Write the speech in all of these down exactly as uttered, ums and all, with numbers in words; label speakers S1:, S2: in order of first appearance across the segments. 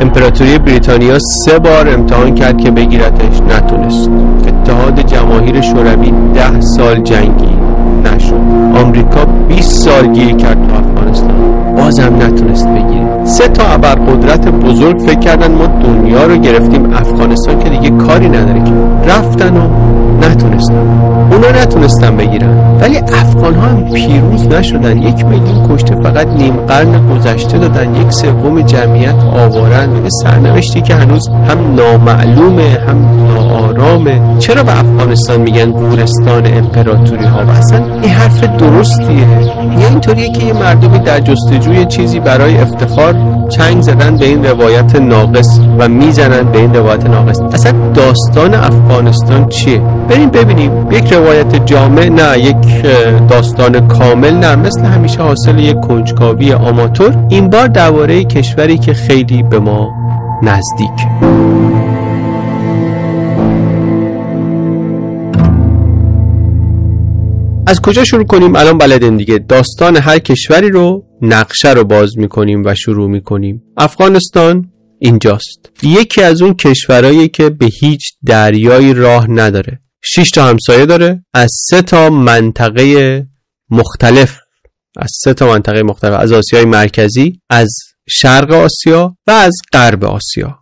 S1: امپراتوری بریتانیا سه بار امتحان کرد که بگیرتش، نتونست. اتحاد جماهیر شوروی ده سال جنگی، نشد. آمریکا بیست سال گیر کرد تو افغانستان، بازم نتونست بگیره. سه تا ابرقدرت بزرگ فکر کردن ما دنیا رو گرفتیم، افغانستان که دیگه کاری نداره، که رفتن و نتونستن. اونا نتونستن بگیرن، ولی افغان ها هم پیروز نشدن. یک میلیون کشته فقط نیم قرن گذشته دادن، یک سوم جمعیت آوارن. به سرنوشتی که هنوز هم نامعلومه هم ناآرامه. چرا به افغانستان میگن گورستان امپراتوری ها؟ و اصلا این حرف درستیه؟ یا اینطوریه که یه مردمی در جستجوی چیزی برای افتخار چنگ زدن به این روایت ناقص و میزنن به این روایت ناقص؟ اصلا داستان افغانستان چیه؟ بریم ببینیم. یک روایت جامع نه، یک داستان کامل نه، مثل همیشه حاصل یک کنجکاوی آماتور. این بار درباره کشوری که خیلی به ما نزدیک. از کجا شروع کنیم؟ الان بلدین دیگه. داستان هر کشوری رو، نقشه رو باز میکنیم و شروع میکنیم. افغانستان اینجاست. یکی از اون کشورهایی که به هیچ دریایی راه نداره. شش تا همسایه داره، از سه تا منطقه مختلف از سه تا منطقه مختلف از آسیای مرکزی، از شرق آسیا و از غرب آسیا.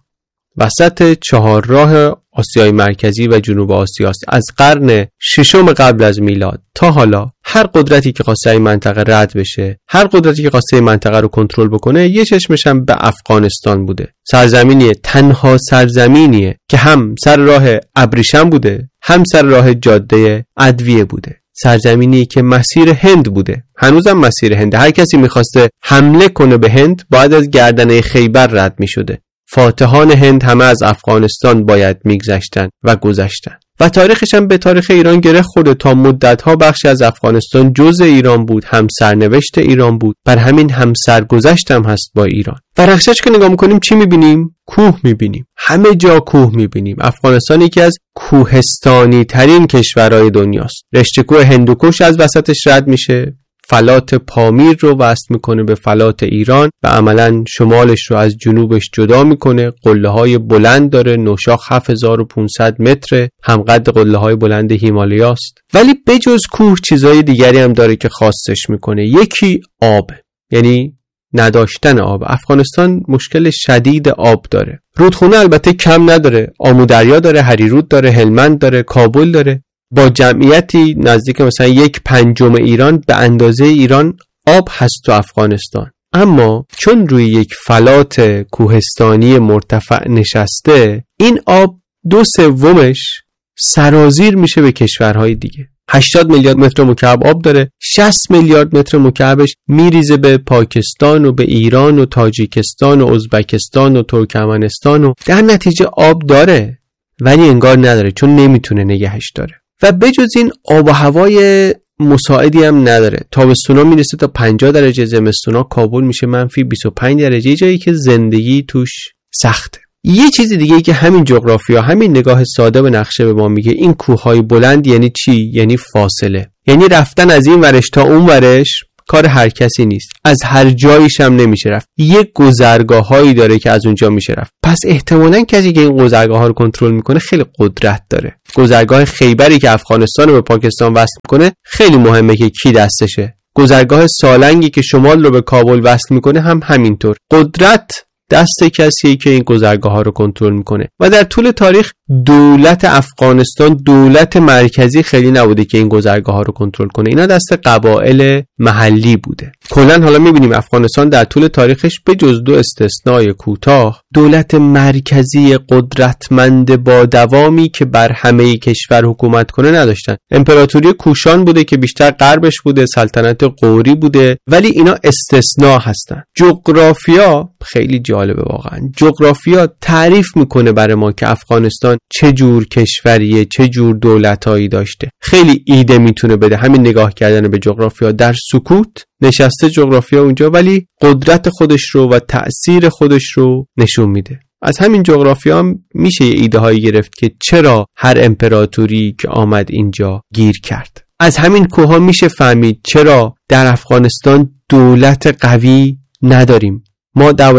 S1: وسط چهار راه آسیای مرکزی و جنوب آسیا است. از قرن ششم قبل از میلاد تا حالا هر قدرتی که خواسته این منطقه رد بشه، هر قدرتی که خواسته این منطقه رو کنترل بکنه، یه چشمش هم به افغانستان بوده. سرزمینیه، تنها سرزمینیه که هم سر راه ابریشم بوده، هم سر راه جاده ادویه بوده. سرزمینی که مسیر هند بوده، هنوزم مسیر هنده. هر کسی میخواسته حمله کنه به هند باید از گردنه خیبر رد میشده. فاتحان هند همه از افغانستان باید میگذشتن و گذشتن. و تاریخش هم به تاریخ ایران گره خورده. تا مدتها بخشی از افغانستان جزء ایران بود، هم سرنوشت ایران بود، بر همین هم سرگذشت هم هست با ایران. و رخشش که نگاه میکنیم چی میبینیم؟ کوه میبینیم، همه جا کوه میبینیم. افغانستان یکی از کوهستانی ترین کشورهای دنیاست. رشته کوه هندوکش از وسطش رد میشه، فلات پامیر رو وصل میکنه به فلات ایران و عملاً شمالش رو از جنوبش جدا میکنه. قله های بلند داره، نوشاخ هفت هزار و پانصد متره، همقد قله های بلند هیمالیاست. ولی بجز کوه چیزای دیگری هم داره که خاصش میکنه. یکی آب، یعنی نداشتن آب. افغانستان مشکل شدید آب داره. رودخونه البته کم نداره، آمو دریا داره، هریرود داره، هلمند داره، کابل داره. با جمعیتی نزدیک مثلا یک پنجم ایران، به اندازه ایران آب هست تو افغانستان. اما چون روی یک فلات کوهستانی مرتفع نشسته، این آب دو سومش سرازیر میشه به کشورهای دیگه. هشتاد میلیارد متر مکعب آب داره، شصت میلیارد متر مکعبش میریزه به پاکستان و به ایران و تاجیکستان و ازبکستان و ترکمنستان و در نتیجه آب داره ولی انگار نداره، چون نمیتونه نگهش داره. و بجز این آب و هوای مساعدی هم نداره. تابستونا میرسه تا پنجاه درجه، زمستونا کابل میشه منفی بیست و پنج درجه، جایی که زندگی توش سخته. یه چیز دیگه ای که همین جغرافیا، همین نگاه ساده به نقشه به ما میگه، این کوههای بلند یعنی چی؟ یعنی فاصله. یعنی رفتن از این ورش تا اون ورش کار هر کسی نیست. از هر جاییش هم نمیشه رفت. یک گذرگاه هایی داره که از اونجا میشه رفت. پس احتمالاً کسی که این گذرگاه ها رو کنترل میکنه خیلی قدرت داره. گذرگاه خیبری که افغانستان رو به پاکستان وصل میکنه خیلی مهمه که کی دستشه. گذرگاه سالنگی که شمال رو به کابل وصل میکنه هم همینطور. قدرت دست کسیه که این گذرگاه ها رو کنترل میکنه. و در طول تاریخ دولت افغانستان، دولت مرکزی خیلی نبوده که این گذرگاه ها رو کنترل کنه. اینا دست قبایل محلی بوده. کلاً حالا میبینیم افغانستان در طول تاریخش به جز دو استثنای کوتاه، دولت مرکزی قدرتمند با دوامی که بر همه کشور حکومت کنه نداشتن. امپراتوری کوشان بوده که بیشتر غربش بوده، سلطنت غوری بوده، ولی اینا استثنا هستن. جغرافیا خیلی جالبه واقعا. جغرافیا تعریف میکنه برای ما که افغانستان چه جور کشوریه، چه جور دولتایی داشته. خیلی ایده میتونه بده. همین نگاه کردن به جغرافیا در سکوت نشسته جغرافیا اونجا، ولی قدرت خودش رو و تأثیر خودش رو نشون میده. از همین جغرافیا هم میشه یه ایده هایی گرفت که چرا هر امپراتوری که آمد اینجا گیر کرد. از همین کوها میشه فهمید چرا در افغانستان دولت قوی نداریم. ما درباره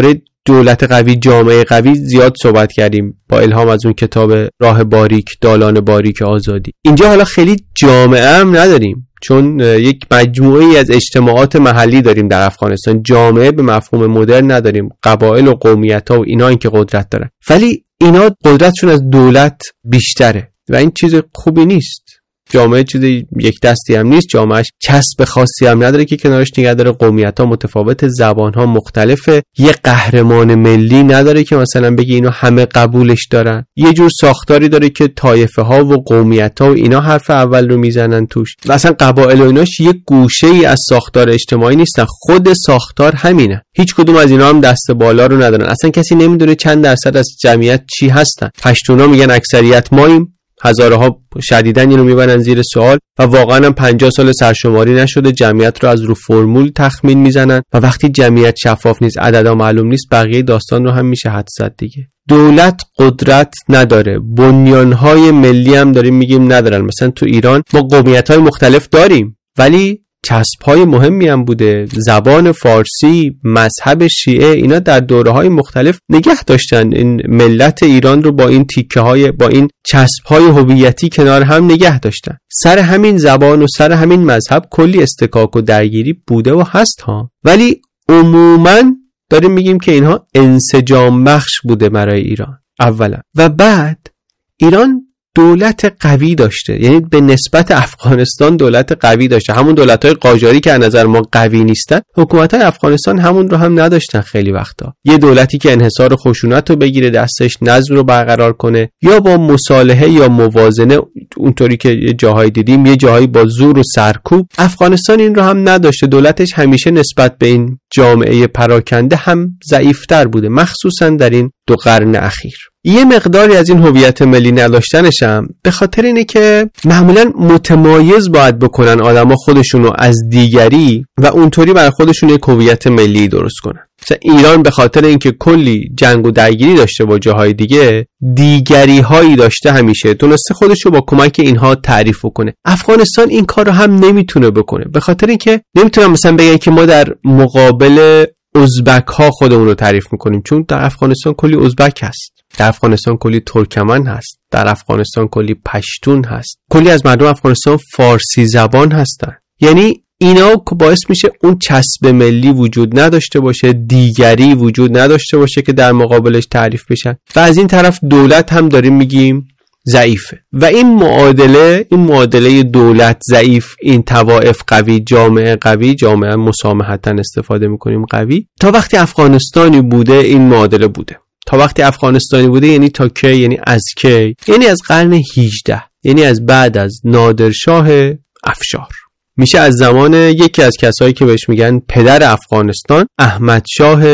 S1: دولت قوی، جامعه قوی زیاد صحبت کردیم با الهام از اون کتاب راه باریک، دالان باریک آزادی. اینجا حالا خیلی جامعه هم نداریم، چون یک مجموعه از اجتماعات محلی داریم در افغانستان. جامعه به مفهوم مدرن نداریم، قبایل و قومیت‌ها و اینا این که قدرت دارن، ولی اینا قدرتشون از دولت بیشتره و این چیز خوبی نیست. جامعه چیز یک دستی هم نیست، جامعهش چسب خاصی هم نداره که کنارش نگه داره، قومیت‌ها متفاوت، زبان‌ها مختلفه، یه قهرمان ملی نداره که مثلا بگی اینو همه قبولش دارن، یه جور ساختاری داره که طایفه‌ها و قومیت‌ها و اینا حرف اول رو میزنن توش. مثلا قبایل و ایناش یه گوشه‌ای از ساختار اجتماعی نیستن، خود ساختار همینه. هیچ کدوم از اینا هم دست بالا رو ندارن، اصلا کسی نمیدونه چند درصد از جمعیت چی هستن. پشتونا میگن اکثریت ماییم، هزاره ها شدیداً اینو میبرن زیر سوال و واقعاً هم پنجاه سال سرشماری نشده، جمعیت رو از رو فرمول تخمین میزنن و وقتی جمعیت شفاف نیست، عددا معلوم نیست، بقیه داستان رو هم میشه حد زد دیگه. دولت قدرت نداره، بنیانهای ملی هم داریم میگیم ندارن. مثلا تو ایران ما قومیت‌های مختلف داریم ولی چسب‌های مهمی هم بوده، زبان فارسی، مذهب شیعه، اینا در دوره‌های مختلف نگه داشتن این ملت ایران رو با این تیکه‌های، با این چسب‌های هویتی کنار هم نگه داشتن. سر همین زبان و سر همین مذهب کلی استکاک و درگیری بوده و هست ها، ولی عموماً داریم میگیم که اینها انسجام بخش بوده برای ایران اولا، و بعد ایران دولت قوی داشته، یعنی به نسبت افغانستان دولت قوی داشته. همون دولت‌های قاجاری که از نظر ما قوی نیستن، حکومت‌های افغانستان همون رو هم نداشتن خیلی وقتا. یه دولتی که انحصار خشونت رو بگیره دستش، نظم رو برقرار کنه، یا با مصالحه یا موازنه، اونطوری که یه جاهایی دیدیم، یه جاهایی با زور و سرکوب. افغانستان این رو هم نداشته، دولتش همیشه نسبت به این جامعه پراکنده هم ضعیف‌تر بوده، مخصوصاً در این دو قرن اخیر. یه مقداری از این هویت ملی نداشتنش هم به خاطر اینه که معمولاً متمایز باید بکنن آدما خودشونو از دیگری و اونطوری برای خودشون یک هویت ملی درست کنن. مثلا ایران به خاطر اینکه کلی جنگ و درگیری داشته با جاهای دیگه، دیگری هایی داشته، همیشه تونسته خودشو با کمک اینها تعریف کنه. افغانستان این کار رو هم نمیتونه بکنه، به خاطر اینکه نمیتونن مثلا بگن که ما در مقابل ازبک ها خودمون رو تعریف میکنیم، چون در افغانستان کلی ازبک هست، در افغانستان کلی ترکمن هست، در افغانستان کلی پشتون هست، کلی از مردم افغانستان فارسی زبان هستن. یعنی اینا باعث میشه اون چسب ملی وجود نداشته باشه، دیگری وجود نداشته باشه که در مقابلش تعریف بشن، و از این طرف دولت هم داریم میگیم ضعیفه. و این معادله، این معادله دولت ضعیف، این طوائف قوی، جامعه قوی، جامعه مسامحتاً استفاده میکنیم قوی، تا وقتی افغانستانی بوده این معادله بوده. تا وقتی افغانستانی بوده یعنی تا کی؟ یعنی از کی؟ یعنی از قرن هجدهم، یعنی از بعد از نادرشاه افشار. میشه از زمان یکی از کسایی که بهش میگن پدر افغانستان، احمد شاه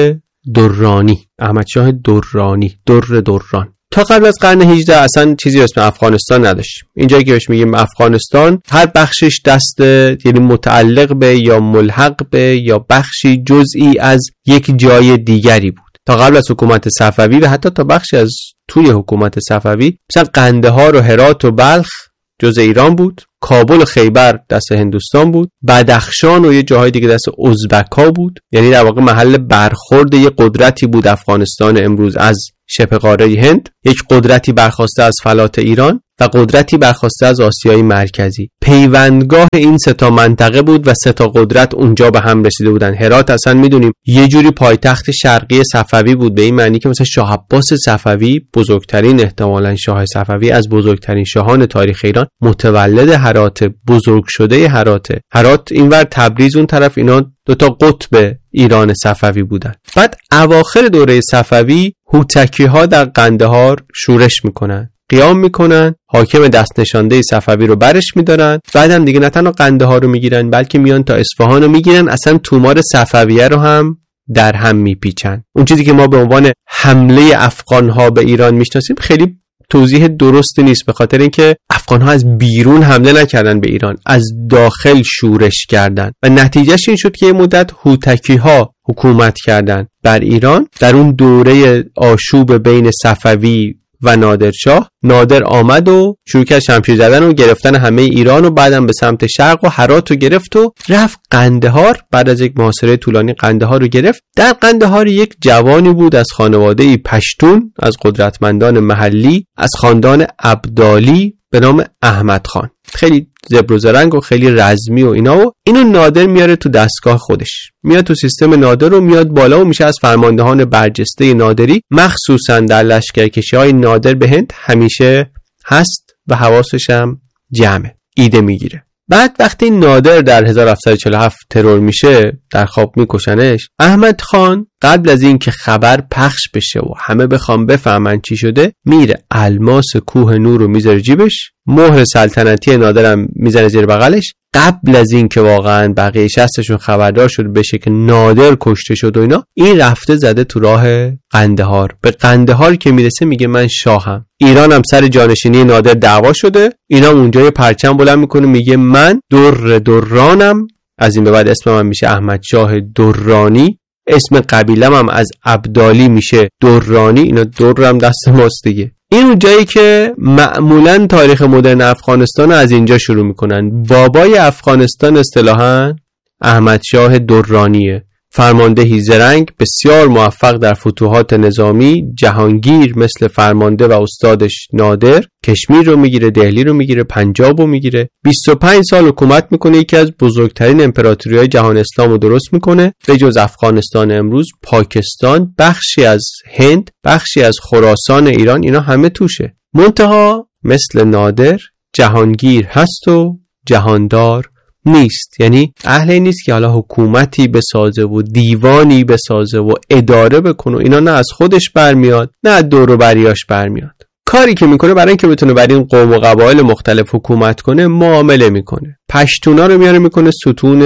S1: درانی. احمد شاه درانی، در دران. تا قبل از قرن هجدهم اصلا چیزی به اسم افغانستان نداشت. اینجایی که بهش میگیم افغانستان، هر بخشش دست، یعنی متعلق به یا ملحق به یا بخشی جزئی از یک جای دیگری بود. تا قبل از حکومت صفوی و حتی تا بخشی از توی حکومت صفوی، مثلا قندهار و هرات و بلخ جزء ایران بود، کابل و خیبر دست هندوستان بود، بدخشان و یه جاهای دیگه دست ازبک‌ها بود. یعنی در واقع محل برخورد یه قدرتی بود افغانستان امروز از شبه قاره هند، یک قدرتی برخواسته از فلات ایران و قدرتی برخواسته از آسیای مرکزی. پیوندگاه این سه تا منطقه بود و سه تا قدرت اونجا به هم رسیده بودن. هرات اصلا میدونیم یه جوری پایتخت شرقی صفوی بود، به این معنی که مثلا شاه عباس صفوی، بزرگترین احتمالاً شاه صفوی از بزرگترین شاهان تاریخ ایران، متولد هرات، بزرگ شده هرات. هرات اینور، تبریز اون طرف، اینا دو تا قطب ایران صفوی بودن. بعد اواخر دوره صفوی هوتکی ها در قندهار شورش میکنن، قیام میکنن، حاکم دست نشانده صفوی رو برش میدارن. بعدم دیگه نه تنها قندهار رو میگیرن بلکه میان تا اصفهان رو میگیرن، اصلا تومار صفویه رو هم در هم میپیچن. اون چیزی که ما به عنوان حمله افغان ها به ایران میشناسیم خیلی توضیح درستی نیست، به خاطر اینکه افغان ها از بیرون حمله نکردن به ایران، از داخل شورش کردن و نتیجهش این شد که یه مدت هوتکی ها حکومت کردن بر ایران. در اون دوره آشوب بین صفوی و نادرشاه. نادر آمد و شروع کرد شمشیر زدن و گرفتن همه ایران و بعدم به سمت شرق و هرات رو گرفت و رفت قندهار. بعد از یک محاصره طولانی قندهار رو گرفت. در قندهار یک جوانی بود از خانواده پشتون، از قدرتمندان محلی، از خاندان ابدالی به نام احمد خان. خیلی زبر و زرنگ و خیلی رزمی و اینا و اینو نادر میاره تو دستگاه خودش، میاد تو سیستم نادر و میاد بالا و میشه از فرماندهان برجسته نادری، مخصوصا در لشکرکشی‌های نادر به هند همیشه هست و حواسش هم جمعه، ایده میگیره. بعد وقتی نادر در هزار و هفتصد و چهل و هفت ترور میشه، در خواب میکشنش، احمد خان قبل از این که خبر پخش بشه و همه بخوام بفهمن چی شده، میره الماس کوه نور رو میذاره جیبش، مهر سلطنتی نادرم میزنه زیر بغلش. قبل از این که واقعا بقیه شستشون خبردار شده بشه که نادر کشته شد و اینا، این رفته زده تو راه قندهار. به قندهار که میرسه میگه من شاهم. ایران هم سر جانشینی نادر دعوا شده، اینا اونجا یه پرچم بلند میکنه میگه من در درانم، از این به بعد اسمم هم میشه احمد شاه درانی، اسم قبیلم هم از ابدالی میشه درانی. اینا درم دست ماست دیگه. این اون جایی که معمولاً تاریخ مدرن افغانستان از اینجا شروع میکنن. بابای افغانستان اصطلاحاً احمد شاه درانیه، فرمانده زرنگ، بسیار موفق در فتوحات نظامی. جهانگیر مثل فرمانده و استادش نادر کشمیر رو میگیره، دهلی رو میگیره، پنجاب رو میگیره. بیست و پنج سال حکومت میکنه، یکی از بزرگترین امپراتوری‌های جهان اسلام رو درست میکنه. به جز افغانستان امروز، پاکستان، بخشی از هند، بخشی از خراسان ایران، اینا همه توشه. منتها مثل نادر جهانگیر هست و جهاندار نیست. یعنی اهل نیست که حالا حکومتی بسازه و دیوانی بسازه و اداره بکنه، اینا نه از خودش برمیاد نه از دور و بریاش برمیاد. کاری که میکنه برای اینکه بتونه بر این قوم و قبایل مختلف حکومت کنه، معامله میکنه. پشتونا رو میاره میکنه ستون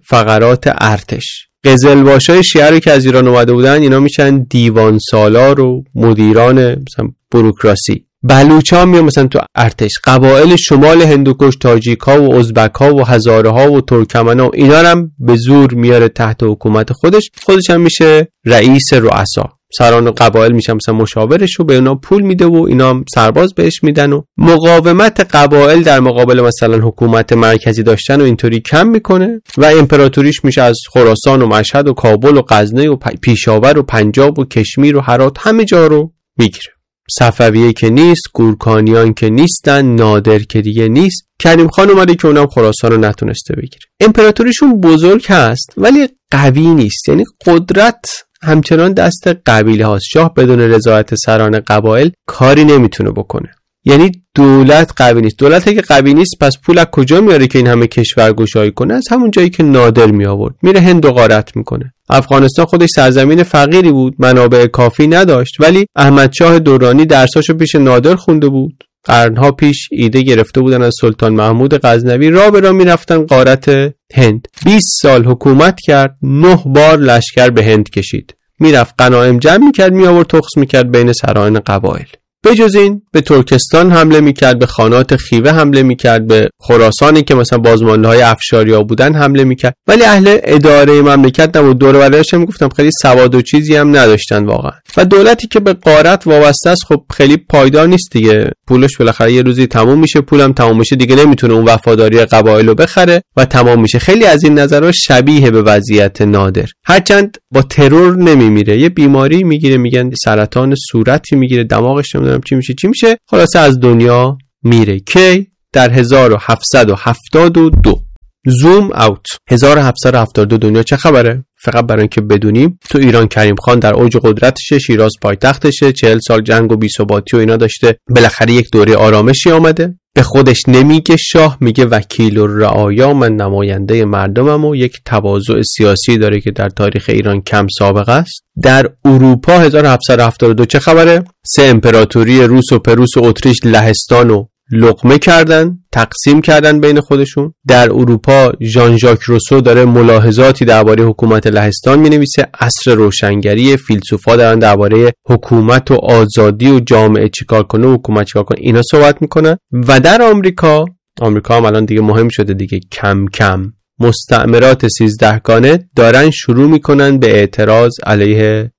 S1: فقرات ارتش. قزلباشای شیعه رو که از ایران اومده بودن، اینا میشن دیوان سالار و مدیران مثلا بوروکراسی. بلوچا میان مثلا تو ارتش. قبایل شمال هندوکش، تاجیکا و ازبکا و هزارها و ترکمنا، اینا هم به زور میاره تحت حکومت خودش. خودش هم میشه رئیس رؤسا. سران قبایل میشن مثلا مشاورش و به اونا پول میده و اینا هم سرباز بهش میدن و مقاومت قبایل در مقابل مثلا حکومت مرکزی داشتن و اینطوری کم میکنه و امپراتوریش میشه از خراسان و مشهد و کابل و غزنی و پیشاور و پنجاب و کشمیر و هرات، همه جا رو میگیره. صفویه که نیست، گورکانیان که نیستن، نادر که دیگه نیست، کریم خان اومده که اونم خراسان رو نتونسته بگیره. امپراتوریشون بزرگ هست ولی قوی نیست، یعنی قدرت همچنان دست قبیله هاست. شاه بدون رضایت سران قبایل کاری نمیتونه بکنه. یعنی دولت قوی نیست. دولت که قوی نیست پس پول از کجا میاره که این همه کشور گشایی کنه؟ از همون جایی که نادر می آورد. میره هند و غارت میکنه. افغانستان خودش سرزمین فقیری بود، منابع کافی نداشت، ولی احمد شاه درانی درساشو پیش نادر خونده بود. قرنها پیش ایده گرفته بودن از سلطان محمود غزنوی، را به را میرفتن غارت هند. بیست سال حکومت کرد، نه بار لشکر به هند کشید. میرفت غنایم جمع میکرد، میآورد تخص میکرد بین سران قبایل. به جز این به ترکستان حمله میکرد، به خانات خیوه حمله میکرد، به خراسانی که مثلا بازمانده‌های افشاریا بودن حمله میکرد. ولی اهل اداره مملکت و دور و بریاش هم گفتم خیلی سواد و چیزی هم نداشتن واقعا. و دولتی که به غارت وابسته است خب خیلی پایدار نیست دیگه. پولش بالاخره یه روزی تموم میشه، پولم تموم میشه دیگه نمیتونه اون وفاداری قبایل رو بخره و تمام میشه. خیلی از این نظرها شبیه به وضعیت نادر، هرچند با ترور نمیمیره. یه بیماری میگیره، میگن سرطان صورتی میگیره، دماغش نمیدونم چی میشه چی میشه خلاصه از دنیا میره. کی؟ در هزار و هفتصد و هفتاد و دو. زوم اوت. هزار و هفتصد و هفتاد و دو دنیا چه خبره؟ فقط برای اینکه بدونیم تو ایران کریم خان در اوج قدرتشه، شیراز پایتختشه، چهل سال جنگ و بی‌ثباتی و اینا داشته، بالاخره یک دوره آرامشی آمده. به خودش نمیگه شاه، میگه وکیل الرعایا، من نماینده مردمم، و یک تواضع سیاسی داره که در تاریخ ایران کم سابقه است. در اروپا هزار و هفتصد و هفتاد و دو چه خبره؟ سه امپراتوری روس و پروس و اتریش لهستان و لقمه کردن، تقسیم کردن بین خودشون. در اروپا ژان ژاک روسو داره ملاحظاتی درباره حکومت لهستان می‌نویسه. عصر روشنگری، فیلسوفا دارن درباره حکومت و آزادی و جامعه چیکار کنه و حکومت چیکار کنه اینا صحبت میکنن. و در آمریکا، آمریکا هم الان دیگه مهم شده دیگه، کم کم مستعمرات سیزده گانه دارن شروع میکنن به اعتراض علیه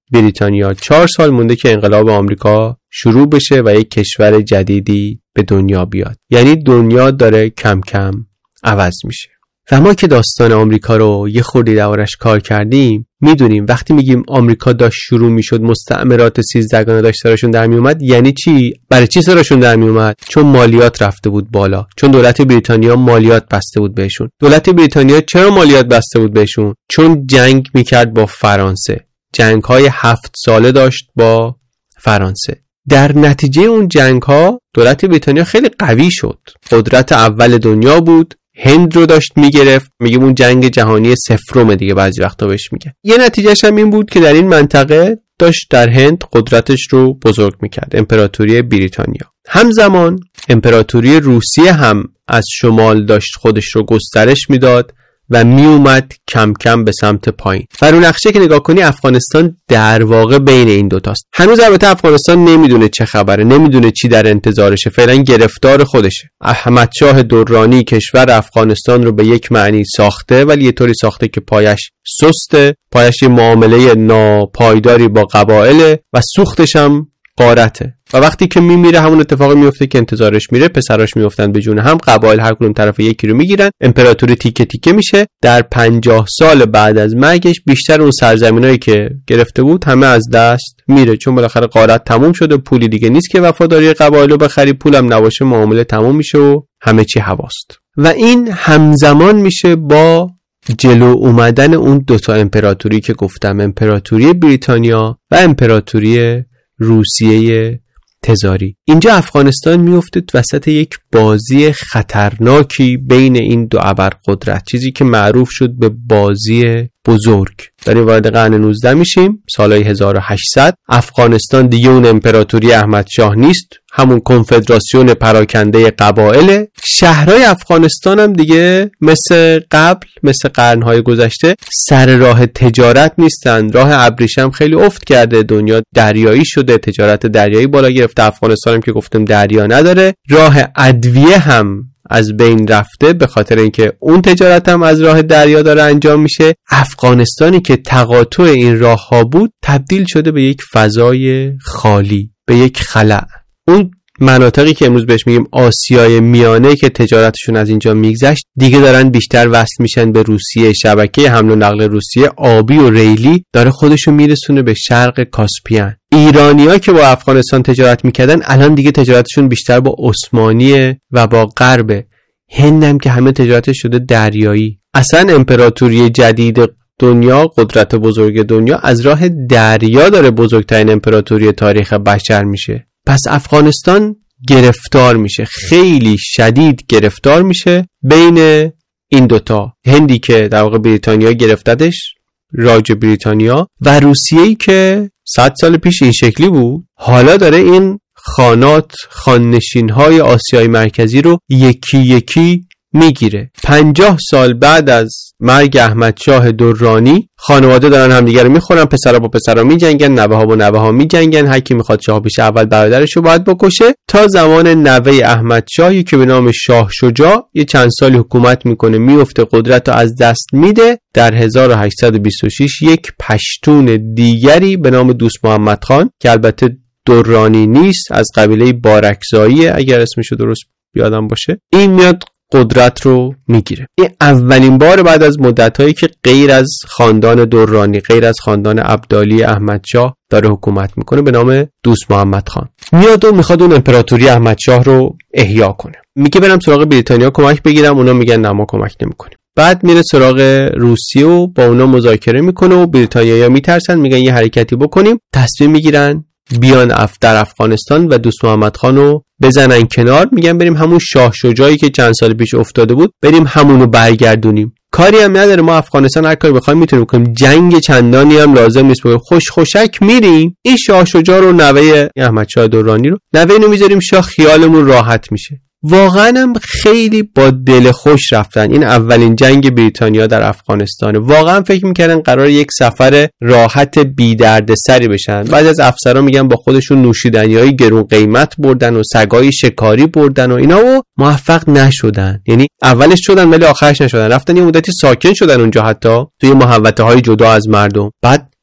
S1: بریتانیا چهار سال مونده که انقلاب آمریکا شروع بشه و یک کشور جدیدی به دنیا بیاد. یعنی دنیا داره کم کم عوض میشه. و ما که داستان آمریکا رو یه خوردی دربارش کار کردیم میدونیم وقتی میگیم آمریکا داشت شروع میشد مستعمرات سیزدگانه داشت سرشون در میومد، یعنی چی؟ برای چی سرشون در میومد؟ چون مالیات رفته بود بالا، چون دولت بریتانیا مالیات بسته بود بهشون. دولت بریتانیا چرا مالیات بسته بود بهشون؟ چون جنگ میکرد با فرانسه، جنگ های هفت ساله داشت با فرانسه. در نتیجه اون جنگ ها دولت بریتانیا خیلی قوی شد، قدرت اول دنیا بود، هند رو داشت میگرفت. میگیم اون جنگ جهانی سفرم دیگه بعضی وقتا بهش میگه. یه نتیجهش هم این بود که در این منطقه داشت در هند قدرتش رو بزرگ میکرد، امپراتوری بریتانیا. همزمان امپراتوری روسیه هم از شمال داشت خودش رو گسترش میداد و میومد کم کم به سمت پایین. و رو نقشه که نگاه کنی افغانستان در واقع بین این دوتاست. هنوز البته افغانستان نمیدونه چه خبره، نمیدونه چی در انتظارشه، فعلا گرفتار خودشه. احمد شاه درانی کشور افغانستان رو به یک معنی ساخته، ولی یه طوری ساخته که پایش سسته، پایش یه معامله ناپایداری با قبایله و سوختش هم غارته. و وقتی که میمیره همون اتفاقی میفته که انتظارش میره، پسراش میافتن به جون هم، قبایل هر کدوم طرف یکی رو میگیرن، امپراتوری تیکه تیکه میشه. در پنجاه سال بعد از مرگش بیشتر اون سرزمینایی که گرفته بود همه از دست میره، چون بالاخره غارت تموم شده، پولی دیگه نیست که وفاداری قبایل رو بخری، پولم نباشه معامله تموم میشه و همه چی هواست. و این همزمان میشه با جلو اومدن اون دوتا امپراتوری که گفتم، امپراتوری بریتانیا و امپراتوری روسیه تزاری. اینجا افغانستان میفته وسط یک بازی خطرناکی بین این دو ابرقدرت، چیزی که معروف شد به بازی بزرگ. داریم وارد قرن نوزدهم میشیم، سالهای هزار و هشتصد. افغانستان دیگه اون امپراتوری احمد شاه نیست، همون کنفدراسیون پراکنده قبایل. شهرهای افغانستان هم دیگه مثل قبل، مثل قرنهای گذشته سر راه تجارت نیستن. راه ابریشم خیلی افت کرده، دنیا دریایی شده، تجارت دریایی بالا گرفته. افغانستان هم که گفتم دریا نداره. راه ادویه هم از بین رفته به خاطر اینکه اون تجارت هم از راه دریا داره انجام میشه. افغانستانی که تقاطع این راه ها بود تبدیل شده به یک فضای خالی، به یک خلأ. اون مناطقی که امروز بهش میگیم آسیای میانه که تجارتشون از اینجا میگذشت دیگه دارن بیشتر وصل میشن به روسیه. شبکه حمل و نقل روسیه آبی و ریلی داره خودشو میرسونه به شرق کاسپیان. ایرانی‌ها که با افغانستان تجارت میکردن الان دیگه تجارتشون بیشتر با عثمانیه و با غرب. هند هم که همه تجارتش شده دریایی. اصلا امپراتوری جدید دنیا، قدرت بزرگ دنیا از راه دریا داره بزرگترین امپراتوری تاریخ بشر میشه. پس افغانستان گرفتار میشه، خیلی شدید گرفتار میشه بین این دوتا. هندی که در واقع بریتانیا گرفتدش، راج بریتانیا، و روسیه‌ای که صد سال پیش این شکلی بود، حالا داره این خانات، خاننشین‌های آسیای مرکزی رو یکی یکی میگیره. پنجاه سال بعد از مرگ احمد شاه درانی خانواده دارن همدیگه رو میخورن، پسرها با پسرها میجنگن، نوه ها با نوه ها میجنگن. هر کی میخواد شاه بشه اول برادرش رو باید بکشه، تا زمان نوه احمد شاهی که به نام شاه شجاع یه چند سالی حکومت میکنه، میفته، قدرت رو از دست میده. در هزار و هشتصد و بیست و شش یک پشتون دیگری به نام دوست محمد خان که البته درانی نیست، از قبیله بارکزاییه اگر اسمشو درست یادم باشه، این میاد قدرت رو میگیره. این اولین بار بعد از مدت‌هایی که غیر از خاندان درانی، غیر از خاندان ابدالی احمد شاه داره حکومت میکنه، به نام دوست محمد خان. میاد و میخواد اون امپراتوری احمد شاه رو احیا کنه. میگه برم سراغ بریتانیا کمک بگیرم، اونا میگن نه ما کمک نمیکنیم. بعد میره سراغ روسیه و با اونا مذاکره میکنه و بریتانیایی‌ها میترسن، میگن یه حرکتی بکنیم. تصمیم میگیرن بیان اف در افغانستان و دوست محمد خان رو بزنن کنار. میگن بریم همون شاه شجاعی که چند سال پیش افتاده بود بریم همونو برگردونیم. کاری هم نداره، ما افغانستان هر کاری بخوایم میتونیم کنیم، جنگ چندانی هم لازم نیست، بگیم خوش خوشک میریم این شاه شجاع رو، نوه احمد شاه درانی رو، نوه اینو میذاریم شاه، خیالمون راحت میشه. واقعا هم خیلی با دل خوش رفتن. این اولین جنگ بریتانیا در افغانستان. واقعا فکر میکردن قرار یک سفر راحت بی درد سری بشن. بعضی از افسرا میگن با خودشون نوشیدنیای گرون قیمت بردن و سگای شکاری بردن و اینا و موفق نشدن. یعنی اولش شدن ولی آخرش نشدن. رفتن یه مدتی ساکن شدن اونجا، حتی توی محوطه های جدا از مردم. بعد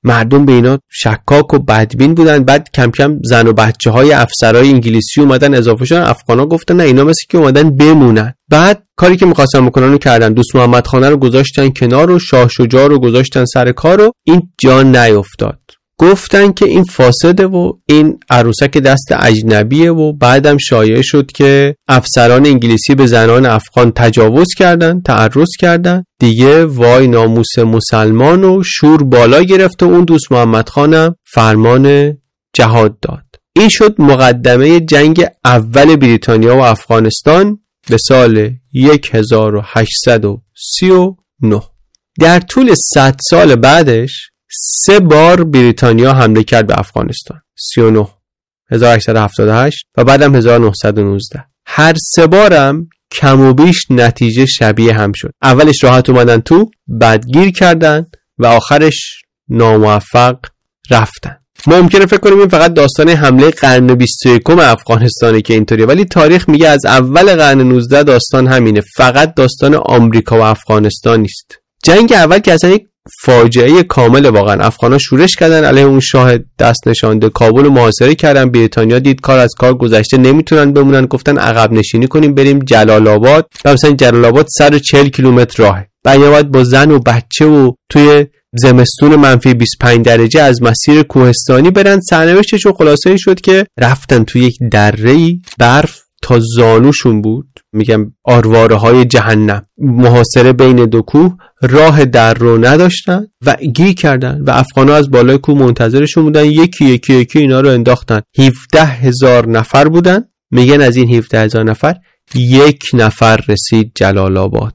S1: مردم به اینا شکاک و بدبین بودن. بعد کم کم زن و بچه های افسرهای انگلیسی اومدن اضافه شدن. افغانا گفتن نه اینا مثل که اومدن بمونن. بعد کاری که می‌خواستن بکنن رو کردن. دوست محمد خانه رو گذاشتن کنار و شاه شجاع رو گذاشتن سر کار و این جا نیفتاد. گفتن که این فاسده و این عروسک دست اجنبیه و بعدم شایعه شد که افسران انگلیسی به زنان افغان تجاوز کردن، تعرض کردن. دیگه وای ناموس مسلمان و شور بالا گرفت و اون دوست محمد خانم فرمان جهاد داد. این شد مقدمه جنگ اول بریتانیا و افغانستان به سال هزار و هشتصد و سی و نه. در طول صد سال بعدش سه بار بریتانیا حمله کرد به افغانستان. سی و نه، هزار و هشتصد و هفتاد و هشت و بعدم هزار و نهصد و نوزده. هر سه بارم کم و بیش نتیجه شبیه هم شد. اولش راحت اومدن تو، بعد گیر کردن و آخرش ناموفق رفتن. ممکنه فکر کنیم این فقط داستان حمله قرن بیست و یکم افغانستانه که اینطوریه، ولی تاریخ میگه از اول قرن نوزده داستان همینه. فقط داستان آمریکا و افغانستان نیست. جنگ اول که اصلا یک فاجعه کامل، واقعا افغانا شورش کردن علیه اون شاه دست نشانده، کابل رو محاصره کردن. بریتانیا دید کار از کار گذشته، نمیتونن بمونن، گفتن عقب نشینی کنیم بریم جلال آباد. مثلا جلال آباد صد و چهل کیلومتر راهه. بعد باید با زن و بچه و توی زمستون منفی بیست و پنج درجه از مسیر کوهستانی برن. سرنوشتشون خلاصه شد که رفتن توی یک دره‌ای برف تا زانوشون بود، میگم آرواره های جهنم، محاصره بین دو کوه، راه در رو نداشتن و گیر کردن و افغانا از بالای کوه منتظرشون بودن. یکی یکی یکی اینا رو انداختن. هفده هزار نفر بودن. میگن از این هفده هزار نفر یک نفر رسید جلال آباد.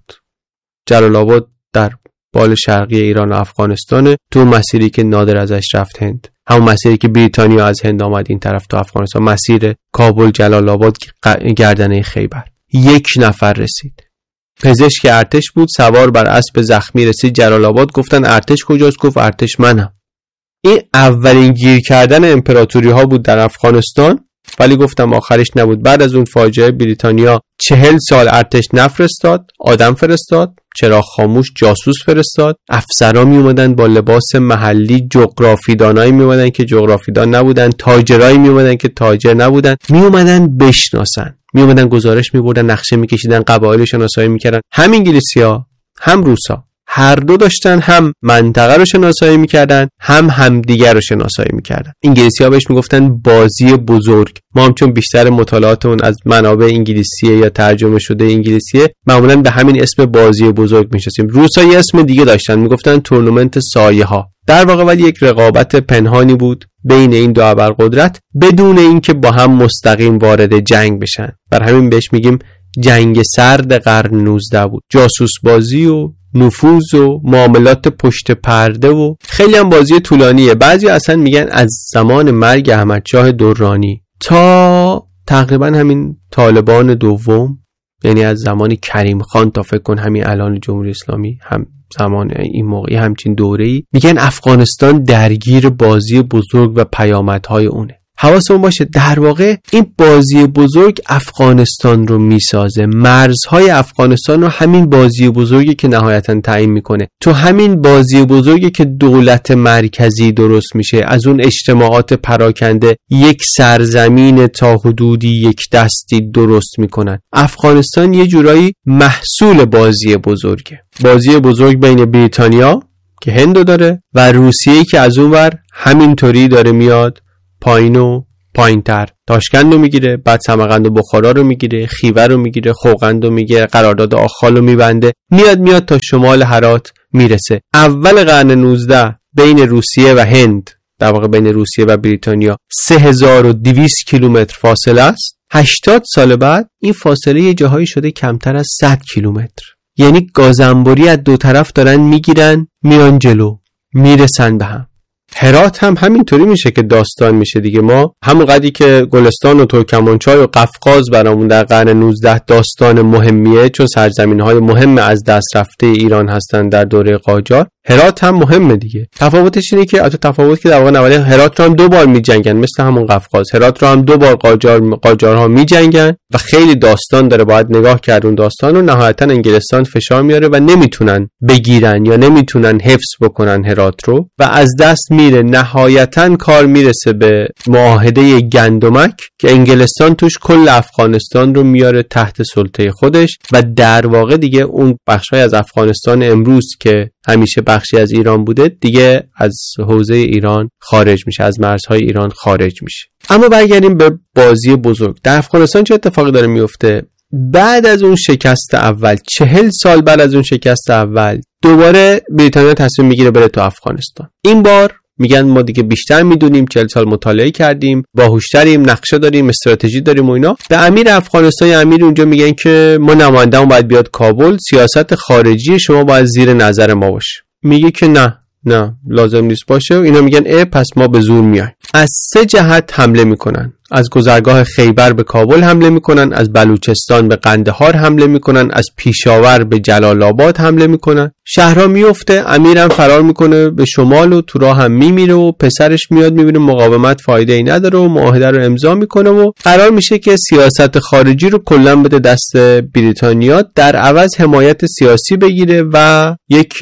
S1: جلال آباد در بال شرقی ایران و افغانستانه، تو مسیری که نادر ازش رفت هند، همون مسیری که بریتانیا از هند آمد این طرف تو افغانستان، مسیر کابل جلال آباد گردنه خیبر. یک نفر رسید. پزشک ارتش بود، سوار بر اسب زخمی رسید جلال آباد. گفتن ارتش کجاست؟ گفت ارتش منم. این اولین گیر کردن امپراتوری ها بود در افغانستان، ولی گفتم آخرش نبود. بعد از اون فاجعه بریتانیا چهل سال ارتش نفرستاد، آدم فرستاد، چراغ خاموش جاسوس فرستاد، افسرا می اومدن با لباس محلی، جغرافیدانایی می اومدن که جغرافیدان نبودن، تاجرایی می اومدن که تاجر نبودن، می اومدن بشناسن، می اومدن گزارش می بردن، نقشه می کشیدن، قبایل شناسایی می کردن. هم انگلیسی‌ها هم روسا هر دو داشتن هم منطقه رو شناسایی میکردن هم همدیگر رو شناسایی میکردن. انگلیسی ها بهش میگفتن بازی بزرگ. ما هم چون بیشتر مطالعاتمون از منابع انگلیسیه یا ترجمه شده انگلیسیه، معمولا به همین اسم بازی بزرگ میشناسیم. روسا یه اسم دیگه داشتن، میگفتن تورنمنت سایه ها. در واقع ولی یک رقابت پنهانی بود بین این دو ابرقدرت بدون اینکه با هم مستقیم وارد جنگ بشن. بر همین بهش میگیم جنگ سرد قرن نوزده بود. جاسوس بازی و نفوذ و معاملات پشت پرده و خیلی هم بازی طولانیه. بعضی اصلا میگن از زمان مرگ احمدشاه درانی تا تقریبا همین طالبان دوم، یعنی از زمان کریم خان تا فکر کن همین الان جمهوری اسلامی، هم زمان این موقعی همچین دوره‌ای، میگن افغانستان درگیر بازی بزرگ و پیامدهای اونه. حواسمون باشه در واقع این بازی بزرگ افغانستان رو میسازه. مرزهای افغانستان رو همین بازی بزرگی که نهایتاً تعیین میکنه. تو همین بازی بزرگی که دولت مرکزی درست میشه، از اون اجتماعات پراکنده یک سرزمین تا حدودی یک دستی درست میکنن. افغانستان یه جورایی محصول بازی بزرگه. بازی بزرگ بین بریتانیا که هندو داره و روسیه که از اون ور همینطوری داره میاد پایین و پایین تر. تاشکند رو میگیره، بعد سمرقند و بخارا رو میگیره، خیوه رو میگیره، خوقند رو میگیره، قرارداد آخال رو میبنده، میاد میاد تا شمال هرات میرسه. اول قرن نوزده بین روسیه و هند، در واقع بین روسیه و بریتانیا سه هزار و دویست کیلومتر فاصله است. هشتاد سال بعد این فاصله یه جاهایی شده کمتر از صد کیلومتر. یعنی گازنبوری از دو طرف دارن میگیرن میان جلو، میرسن به هم. هرات هم همینطوری میشه که داستان میشه دیگه. ما همون قدری که گلستان و ترکمانچای و قفقاز برامون در قرن نوزده داستان مهمیه، چون سرزمین‌های مهم از دست رفته ایران هستن در دوره قاجار، هرات هم مهمه دیگه. تفاوتش اینه که البته تفاوت که در واقع نوادی هرات رو هم دو بار میجنگن مثل همون قفقاز. هرات رو هم دو بار قاجار قاجارها میجنگن و خیلی داستان داره، باید نگاه کرد اون داستان رو. نهایتا انگلستان فشار میاره و نمیتونن بگیرن یا نمیتونن حفظ بکنن هرات رو و از دست میره. نهایتا کار میرسه به معاهده گندمک که انگلستان توش کل افغانستان رو میاره تحت سلطه خودش و در واقع دیگه اون بخشای از افغانستان امروز که همیشه بخشی از ایران بوده دیگه از حوزه ایران خارج میشه، از مرزهای ایران خارج میشه. اما برگردیم به بازی بزرگ. در افغانستان چه اتفاقی داره میفته؟ بعد از اون شکست اول، چهل سال بعد از اون شکست اول، دوباره بریتانیا تصمیم میگیره بره تو افغانستان. این بار میگن ما دیگه بیشتر میدونیم، چهل سال مطالعه کردیم، باهوشتریم، نقشه داریم، استراتژی داریم و اینا. به امیر افغانستان یا امیر اونجا میگن که ما نماینده‌مون باید بیاد کابل، سیاست خارجی شما باید زیر نظر ما باشه. میگه که نه نه لازم نیست باشه. اینا میگن اه پس ما به زور میایم. از سه جهت حمله میکنن. از گذرگاه خیبر به کابل حمله میکنن، از بلوچستان به قندهار حمله میکنن، از پیشاور به جلال آباد حمله میکنن. شهرها میفته، امیرم فرار میکنه به شمال و تو راه هم میمیره و پسرش میاد میبینه مقاومت فایده ای نداره و معاهده رو امضا میکنه و قرار میشه که سیاست خارجی رو کلا بده دست بریتانیا، در عوض حمایت سیاسی بگیره و یک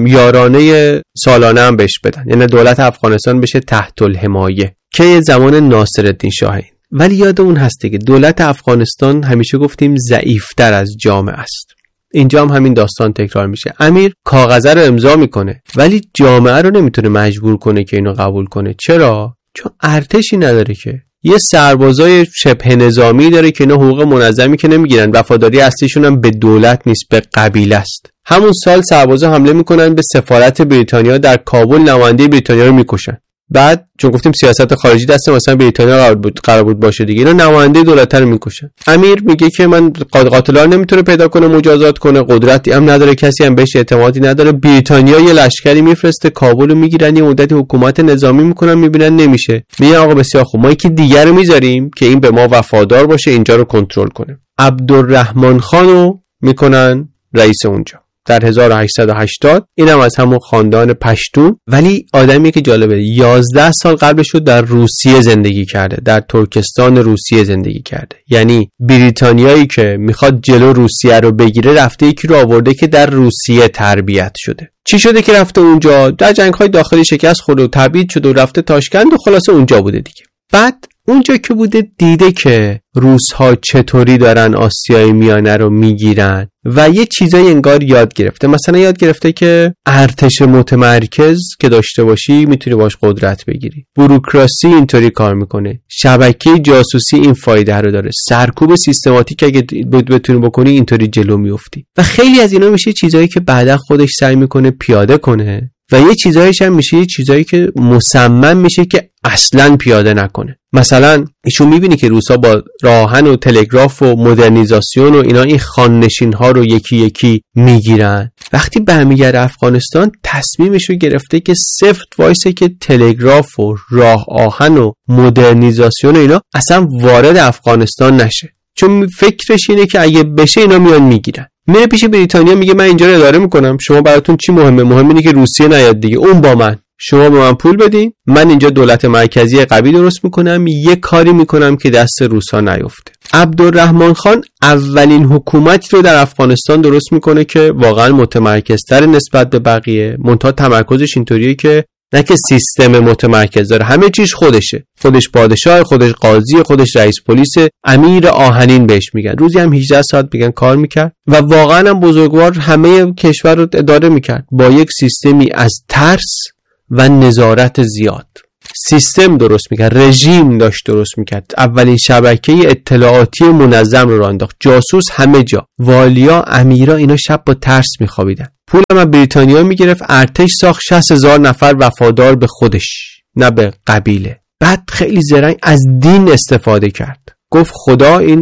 S1: یارانه سالانه هم بهش بدن، یعنی دولت افغانستان بشه تحت الحمایه که زمان ناصرالدین شاه. ولی یاد اون هسته که دولت افغانستان همیشه گفتیم ضعیفتر از جامعه است. اینجا هم همین داستان تکرار میشه. امیر کاغذ رو امضا میکنه ولی جامعه رو نمیتونه مجبور کنه که اینو قبول کنه. چرا؟ چون ارتشی نداره که. یه سربازای شبه نظامی داره که اینا حقوق منظمی که نمیگیرن، وفاداری اصلیشون هم به دولت نیست، به قبیله است. همون سال سربازا حمله میکنن به سفارت بریتانیا در کابل، نماینده بریتانیا رو میکشن. بعد چون گفتیم سیاست خارجی دست مثلا بریتانیا قرار بود قرار بود باشه دیگه، اینا نماینده دولت رو میکشن. امیر میگه که من قاتلا رو نمیتونه پیدا کنه مجازات کنه، قدرتی هم نداره، کسی هم بهش اعتمادی نداره. بریتانیا یه لشکری میفرسته کابل رو میگیرن، یه مدتی حکومت نظامی میکنن، میبینن نمیشه، میگن آقا بسیار خوب ما یکی دیگر رو میذاریم که این به ما وفادار باشه، اینجا رو کنترل کنه. عبدالرحمن خان رو میکنن رئیس اونجا در هزار و هشتصد و هشتاد. اینم از همون خاندان پشتون، ولی آدمی که جالبه یازده سال قبلش رو در روسیه زندگی کرده، در ترکستان روسیه زندگی کرده. یعنی بریتانیایی که میخواد جلو روسیه رو بگیره رفته یکی رو آورده که در روسیه تربیت شده. چی شده که رفته اونجا؟ در جنگ‌های داخلی شکست خورده و تبعید شده و رفته تاشکند و خلاصه اونجا بوده دیگه. بعد اونجا که بوده دیده که روس‌ها چطوری دارن آسیای میانه رو میگیرن و یه چیزایی انگار یاد گرفته. مثلا یاد گرفته که ارتش متمرکز که داشته باشی میتونی باش قدرت بگیری، بوروکراسی اینطوری کار میکنه، شبکه جاسوسی این فایده رو داره، سرکوب سیستماتیک اگه بتونی بکنی اینطوری جلو میافتی. و خیلی از اینا میشه چیزایی که بعدا خودش سعی میکنه پیاده کنه و یه چیزایش هم میشه یه چیزایی که مصمم میشه که اصلاً پیاده نکنه. مثلا ایشون میبینی که روسا با راهن و تلگراف و مدرنیزاسیون و اینا این خاننشین ها رو یکی یکی میگیرن. وقتی برمیگرده افغانستان تصمیمش رو گرفته که سفت وایسه که تلگراف و راه آهن و مدرنیزاسیون و اینا اصلا وارد افغانستان نشه، چون فکرش اینه که اگه بشه اینا میان میگیرن. میره پیش بریتانیا میگه من اینجا رو اداره میکنم، شما براتون چی مهمه؟ مهم اینه که روسیه نیاد دیگه، اون با من، شما به من پول بدین، من اینجا دولت مرکزی قوی درست میکنم، یه کاری میکنم که دست روسا نیفته. عبدالرحمن خان اولین حکومتی رو در افغانستان درست میکنه که واقعا متمرکزتر نسبت به بقیه، منتها تمرکزش اینطوریه که نه که سیستم متمرکز داره، همه چیز خودشه، خودش پادشاه، خودش قاضی، خودش رئیس پلیس، امیر آهنین بهش میگن. روزی هم هجده ساعت میگن کار میکرد و واقعا هم بزرگوار همه کشور رو اداره میکرد با یک سیستمی از ترس و نظارت زیاد. سیستم درست میکرد، رژیم داشت درست میکرد، اولین شبکه اطلاعاتی منظم رو راه انداخت، جاسوس همه جا، والیا، امیرا اینا شب با ترس میخوابیدن. پول هم بریتانیا میگرفت، ارتش ساخت شصت هزار نفر وفادار به خودش نه به قبیله. بعد خیلی زرنگ از دین استفاده کرد، گفت خدا این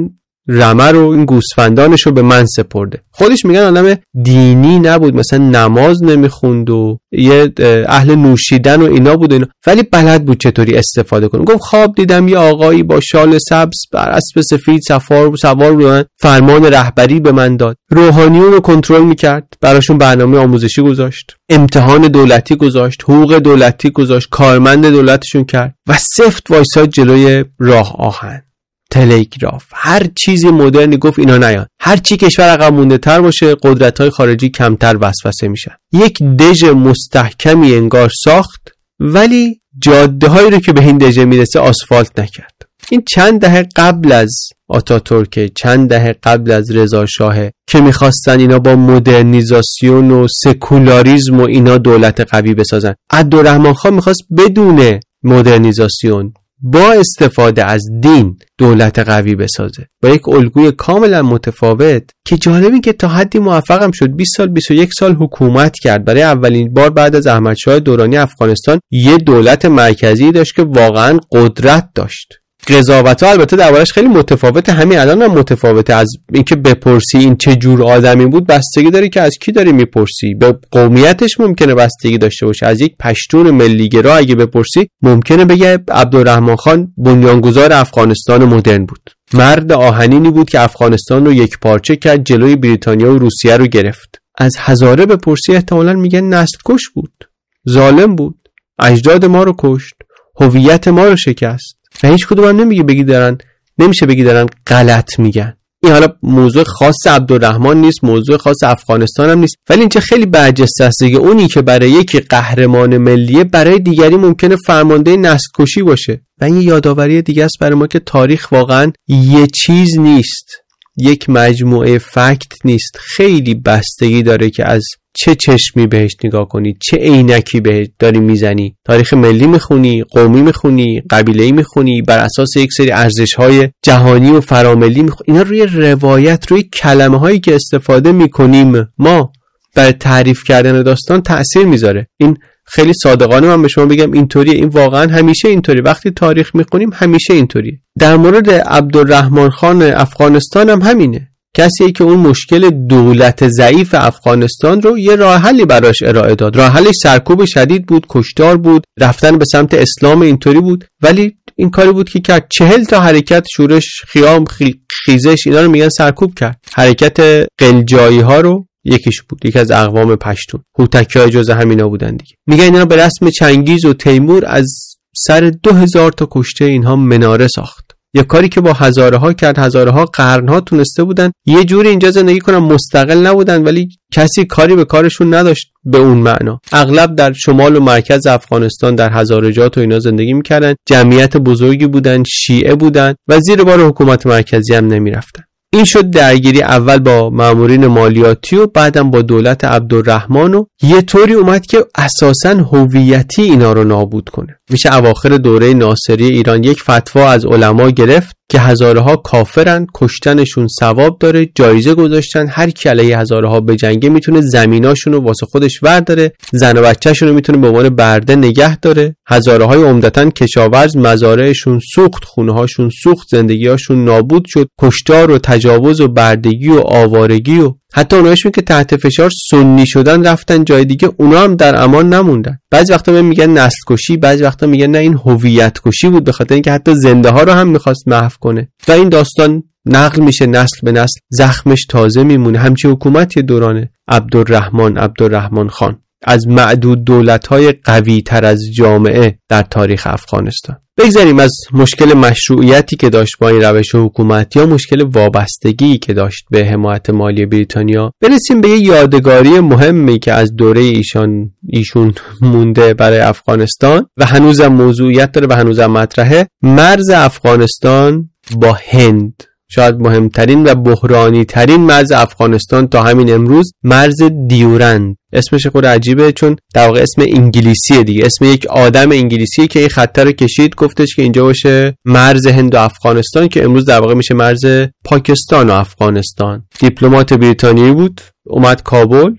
S1: رمه رو، این گوسفندانش رو به من سپرده. خودش میگن آدم دینی نبود، مثلا نماز نمیخوند و یه اهل نوشیدن و اینا بود اینا، ولی بلد بود چطوری استفاده کنه. گفت خواب دیدم یه آقایی با شال سبز بر اسب سفید سوار سوار بودن، فرمان رهبری به من داد، روحانیون رو کنترل میکرد، براشون برنامه آموزشی گذاشت، امتحان دولتی گذاشت، حقوق دولتی گذاشت، کارمند دولتشون کرد و سفت وایساد جلوی راه آهن، تلگراف، هر چیزی مدرنی گفت اینا نیان. هر چی کشور عقب مونده تر باشه قدرت‌های خارجی کمتر وسوسه میشن. یک دژ مستحکمی انگار ساخت، ولی جاده‌هایی رو که به این دژ میرسه آسفالت نکرد. این چند دهه قبل از آتاتورک، چند دهه قبل از رضا شاه که میخواستن اینا با مدرنیزاسیون و سکولاریسم و اینا دولت قوی بسازن. عبدالرحمن خان میخواست بدون مدرنیزاسیون با استفاده از دین دولت قوی بسازه، با یک الگوی کاملا متفاوت که جالبی که تا حدی موفقم شد. بیست سال بیست و یک سال حکومت کرد. برای اولین بار بعد از احمدشاه درانی افغانستان یه دولت مرکزی داشت که واقعا قدرت داشت. قضاوت‌ها البته دربارش خیلی متفاوته، همین الان هم متفاوته. از اینکه بپرسی این چه جور آدمی بود بستگی داره که از کی داری میپرسی. به قومیتش ممکنه بستگی داشته باشه. از یک پشتون ملیگرا اگه بپرسی ممکنه بگه عبدالرحمن خان بنیانگذار افغانستان مدرن بود. مرد آهنینی بود که افغانستان رو یک پارچه کرد، جلوی بریتانیا و روسیه رو گرفت. از هزاره بپرسی احتمالاً میگن نسل کش بود، ظالم بود، اجداد ما رو کشت، هویت ما رو شکست. و هیچ کدوم هم نمیگه بگی دارن، نمیشه بگی دارن غلط میگن. این حالا موضوع خاص عبدالرحمن نیست، موضوع خاص افغانستان هم نیست، ولی اینجا خیلی برجسته است دیگه. اونی که برای یکی قهرمان ملیه برای دیگری ممکنه فرمانده نسل کشی باشه. و این یادآوری دیگه است برای ما که تاریخ واقعا یه چیز نیست، یک مجموعه فکت نیست. خیلی بستگی داره که از چه چشمی بهش نگاه کنی، چه عینکی بهش داری میزنی. تاریخ ملی میخونی، قومی میخونی، قبیله‌ای میخونی، بر اساس یک سری ارزش‌های جهانی و فراملی میخونی. اینا روی روایت، روی کلمه‌هایی که استفاده میکنیم ما برای تعریف کردن داستان تأثیر میذاره. این خیلی صادقانه من به شما بگم اینطوریه. این واقعا همیشه اینطوری. وقتی تاریخ میخونیم همیشه اینطوریه. در مورد عبدالرحمن خان افغانستان هم همینه. کسی که اون مشکل دولت ضعیف افغانستان رو یه راه حلی براش ارائه داد. راه حلش سرکوب شدید بود، کشتار بود، رفتن به سمت اسلام اینطوری بود، ولی این کاری بود که کرد. چهل تا حرکت شورش، خیام، خیزش، اینا رو میگن سرکوب کرد. حرکت قلجایی ها رو یکیش بود، یکی از اقوام پشتون. هوتکی‌ها جز همینا بودن دیگه. میگن اینا به رسم چنگیز و تیمور از سر دو هزار تا کشته اینها مناره ساخت. یه کاری که با هزاره ها کرد. هزاره ها قرن ها تونسته بودن یه جوری اینجا زندگی کنن، مستقل نبودن، ولی کسی کاری به کارشون نداشت به اون معنا. اغلب در شمال و مرکز افغانستان در هزارجات و اینا زندگی میکردن. جمعیت بزرگی بودن، شیعه بودن و زیر بار حکومت مرکزی هم نمیرفتن. این شد درگیری اول با مامورین مالیاتی و بعدم با دولت عبدالرحمن و یه طوری اومد که اساساً هویتی اینا رو نابود کنه. میشه اواخر دوره ناصری ایران یک فتوا از علما گرفت که هزاره ها کافرن، کشتنشون ثواب داره، جایزه گذاشتن هر کی علیه هزاره ها بجنگه میتونه زمیناشون رو واسه خودش ورداره، زن و بچه‌شون رو میتونه به عنوان برده نگه داره. هزاره های عمدتاً کشاورز، مزارعشون سوخت، خونه هاشون سوخت، زندگی‌هاشون نابود شد. کشتار و تجاوز و بردگی و آوارگی و حتی اونایشون که تحت فشار سنی شدن رفتن جای دیگه، اونا هم در امان نموندن. بعضی وقتا میگن نسل کشی، بعضی وقتا میگن نه این هویت کشی بود، به خاطر اینکه حتی زنده ها رو هم میخواست محو کنه. و این داستان نقل میشه نسل به نسل، زخمش تازه میمونه. همچین حکومتی دوران عبدالرحمن عبدالرحمن خان از معدود دولت‌های قوی تر از جامعه در تاریخ افغانستان. بگذاریم از مشکل مشروعیتی که داشت با این روش حکومت یا مشکل وابستگی که داشت به حمایت مالی بریتانیا، برسیم به یه یادگاری مهمی که از دوره ایشان ایشون مونده برای افغانستان و هنوزم موضوعیت داره و هنوزم مطرحه. مرز افغانستان با هند، شاید مهمترین و بحرانی ترین مرز افغانستان تا همین امروز، مرز دیورند. اسمش خود عجیبه چون در واقع اسم انگلیسیه دیگه، اسم یک آدم انگلیسیه که این خط رو کشید، گفتش که اینجا باشه مرز هند و افغانستان، که امروز در واقع میشه مرز پاکستان و افغانستان. دیپلمات بریتانیایی بود، اومد کابل،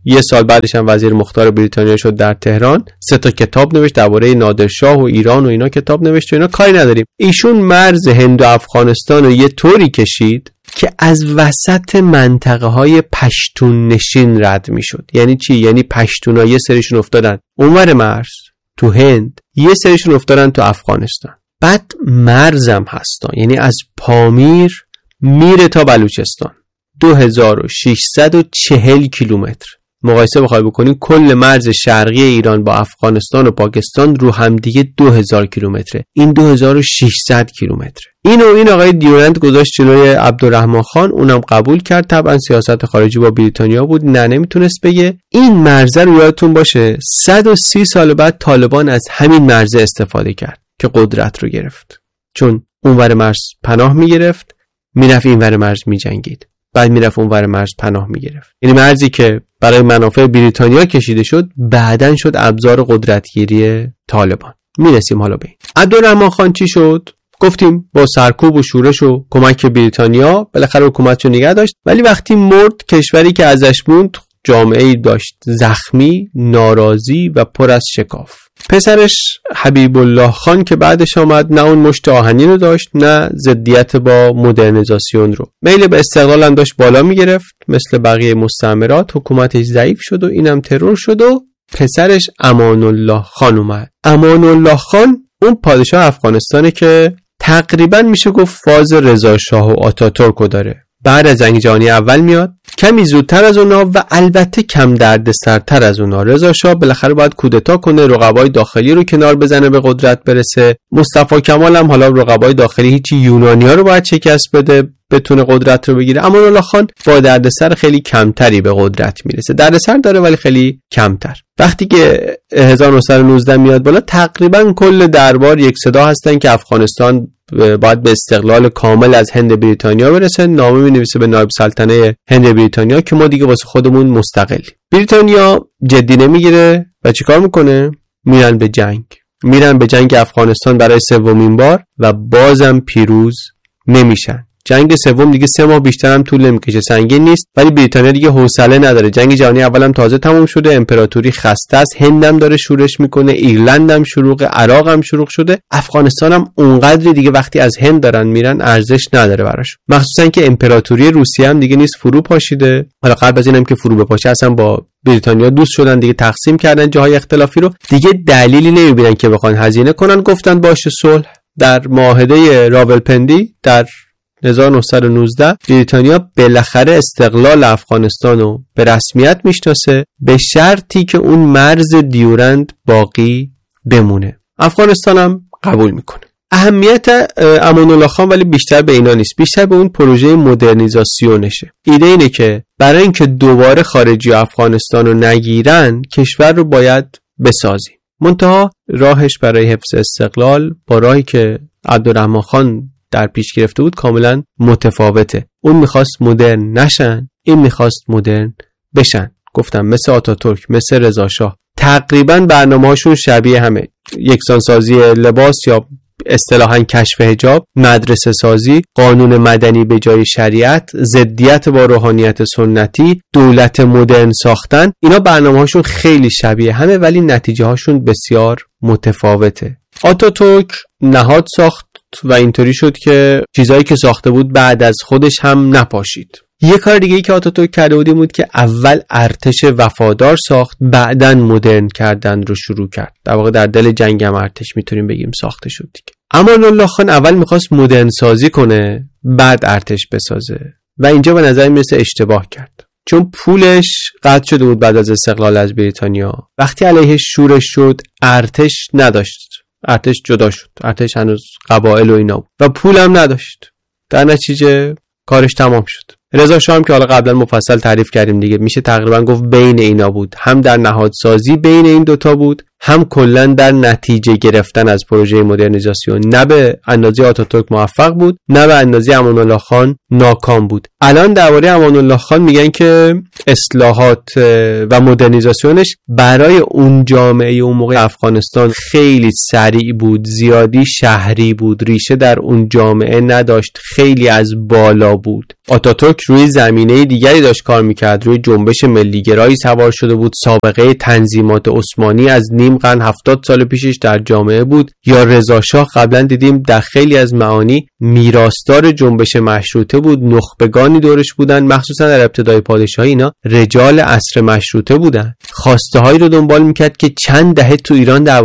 S1: یه سال بعدش هم وزیر مختار بریتانیا شد در تهران، سه تا کتاب نوشت درباره نادرشاه و ایران و اینا کتاب نوشت و اینا. کاری نداریم، ایشون مرز هند و افغانستان رو یه طوری کشید که از وسط منطقه های پشتون نشین رد می شد. یعنی چی؟ یعنی پشتونا یه سریشون افتادن اونور مرز تو هند، یه سریشون افتادن تو افغانستان. بعد مرزم هستن، یعنی از پامیر میره تا بلوچستان، دو هزار و ششصد و چهل کیلومتر. مقایسه بخوای بکنین کل مرز شرقی ایران با افغانستان و پاکستان رو هم دیگه دو هزار کیلومتره، این دو هزار و ششصد کیلومتر. اینو این آقای دیورند گذاشت جلوی عبدالرحمن خان، اونم قبول کرد. طبعا سیاست خارجی با بریتانیا بود، نه نمیتونست بگه. این مرز رو یادتون باشه صد و سی سال بعد طالبان از همین مرز استفاده کرد که قدرت رو گرفت، چون اونور مرز پناه میگرفت، میرفت اینور مرز میجنگید، بعد میرفت اونور مرز پناه میگرفت. یعنی مرزی که برای منافع بریتانیا کشیده شد بعدن شد ابزار قدرتگیری طالبان. میرسیم حالا به این. عبدالرحمن خان چی شد؟ گفتیم با سرکوب و شورش و کمک بریتانیا بالاخره حکومتشو نگه داشت، ولی وقتی مرد کشوری که ازش موند جامعه‌ای داشت زخمی، ناراضی و پر از شکاف. پسرش حبیب الله خان که بعدش آمد نه اون مشت آهنین رو داشت نه ضدیت با مدرنیزاسیون رو، میل به استقلال هم داشت بالا میگرفت مثل بقیه مستعمرات. حکومتش ضعیف شد و اینم ترور شد و پسرش امان الله خان اومد. امان الله خان اون پادشاه افغانستانه که تقریبا میشه گفت فاز رضا شاه و آتاتورک داره. بعد از جنگ جهانی اول میاد، کمی زودتر از اونا و البته کم دردسرتر از اونا. رضا شاه بالاخره باید کودتا کنه، رقبای داخلی رو کنار بزنه، به قدرت برسه. مصطفی کمال هم حالا رقبای داخلی هیچی یونانیا رو باید شکست بده بتونه قدرت رو بگیره. امان الله خان با دردسر خیلی کمتری به قدرت میرسه، دردسر داره ولی خیلی کمتر. وقتی که هزار و نهصد و نوزده میاد بالا، تقریبا کل دربار یک صدا هستن که افغانستان باید به استقلال کامل از هند بریتانیا برسه. نامه می‌نویسه به نایب سلطنه هند بریتانیا که ما دیگه واسه خودمون مستقلی. بریتانیا جدی نمیگیره و چیکار میکنه؟ میرن به جنگ. میرن به جنگ افغانستان برای سومین بار و بازم پیروز نمیشن. جنگ سوم دیگه سه ماه بیشتر هم طول نمیکشه، سنگین نیست، ولی بریتانیا دیگه حوصله نداره. جنگ جهانی اول هم تازه تموم شده، امپراتوری خسته است، هندم داره شورش میکنه، ایرلند هم شروع، عراق هم شروع شده، افغانستان هم اونقدر دیگه وقتی از هند دارن میرن ارزش نداره براش. مخصوصا که امپراتوری روسیه هم دیگه نیست، فرو پاشیده. حالا قبل از اینم که فرو بپاشه اصلا با بریتانیا دوست شدن دیگه، تقسیم کردن جاهای اختلافی رو، دیگه دلیلی نمیبینن که بخوان هزینه کنن. گفتن باشه صلح. در معاهده راولپندی در هزار و نهصد و نوزده بریتانیا بالاخره استقلال افغانستان رو به رسمیت میشناسه به شرطی که اون مرز دیورند باقی بمونه. افغانستان هم قبول میکنه. اهمیت امان الله خان ولی بیشتر به اینا نیست، بیشتر به اون پروژه مدرنیزاسیونشه. ایده اینه که برای اینکه دوباره خارجی افغانستان رو نگیرن کشور رو باید بسازیم. منتها راهش برای حفظ استقلال با راهی که عبدالرحمن خان در پیش گرفته بود کاملا متفاوته. اون میخواست مدرن نشن، این میخواست مدرن بشن. گفتم مثل آتاتورک، مثل رضا شاه، تقریبا برنامه‌هاشون شبیه همه. یکسانسازی لباس یا اصطلاحاً کشف حجاب، مدرسه سازی، قانون مدنی به جای شریعت، ضدیت با روحانیت سنتی، دولت مدرن ساختن. اینا برنامه‌هاشون خیلی شبیه همه ولی نتیجه هاشون بسیار متفاوته. آتاتورک نهاد ساخت و اینطوری شد که چیزایی که ساخته بود بعد از خودش هم نپاشید. یه کار دیگه ای که آتاتورک کرده بود بود که اول ارتش وفادار ساخت، بعدن مدرن کردن رو شروع کرد. در واقع در دل جنگ هم ارتش میتونیم بگیم ساخته شد دیگه. امان الله خان اول میخواست مدرن سازی کنه بعد ارتش بسازه و اینجا به نظر میرسه اشتباه کرد، چون پولش قطع شده بود بعد از استقلال از بریتانیا. وقتی علیهش شورش شد ارتش نداشت، ارتش جدا شد، ارتش هنوز قبایل و اینا بود و پولم نداشت. در نتیجه کارش تمام شد. رضا شاه هم که حالا قبلا مفصل تعریف کردیم دیگه، میشه تقریبا گفت بین اینا بود، هم در نهادسازی بین این دوتا بود، هم کلا در نتیجه گرفتن از پروژه مدرنیزاسیون نه به اندازه آتاتورک موفق بود، نه به اندازه امان الله خان ناکام بود. الان درباره امان الله خان میگن که اصلاحات و مدرنیزاسیونش برای اون جامعه اون موقع افغانستان خیلی سریع بود، زیادی شهری بود، ریشه در اون جامعه نداشت، خیلی از بالا بود. آتاتورک روی زمینه دیگری داشت کار میکرد، روی جنبش ملیگرایی سوار شده بود، سابقه تنظیمات عثمانی از نیم قرن هفتاد سال پیشش در جامعه بود. یا رضا شاه قبلا دیدیم در خیلی از معانی میراثدار جنبش مشروطه بود، نخبگانی دورش بودن، مخصوصا در ابتدای پادشاهی اینا رجال عصر مشروطه بودن، خواسته هایی رو دنبال میکرد که چند دهه تو ایران در